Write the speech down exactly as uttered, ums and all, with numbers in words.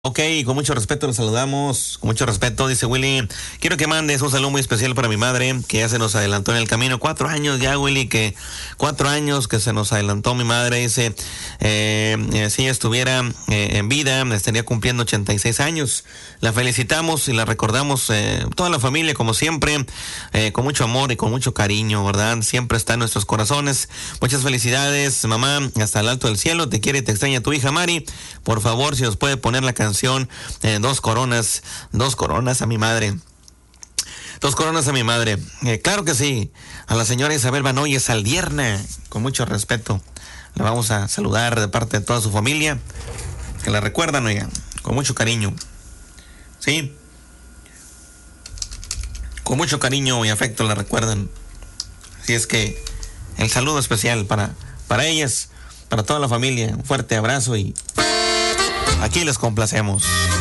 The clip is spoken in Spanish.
Ok, con mucho respeto los saludamos, con mucho respeto, dice Willy. Quiero que mandes un saludo muy especial para mi madre, que ya se nos adelantó en el camino. Cuatro años ya, Willy, que cuatro años que se nos adelantó mi madre. Dice, eh, eh, si ella estuviera eh, en vida, estaría cumpliendo ochenta y seis años. La felicitamos y la recordamos, eh, toda la familia, como siempre, eh, con mucho amor y con mucho cariño, ¿verdad? Siempre está en nuestros corazones. Muchas felicidades, mamá, hasta el alto del cielo. Te quiere y te extraña tu hija Mari. Por favor, si nos puede poner la canción. Eh, dos coronas, dos coronas a mi madre. Dos coronas a mi madre. Eh, claro que sí. A la señora Isabel Banoy Saldierna, con mucho respeto. La vamos a saludar de parte de toda su familia. Que la recuerdan, oigan, con mucho cariño. Sí. Con mucho cariño y afecto la recuerdan. Así es que el saludo especial para, para ellas, para toda la familia. Un fuerte abrazo y aquí les complacemos.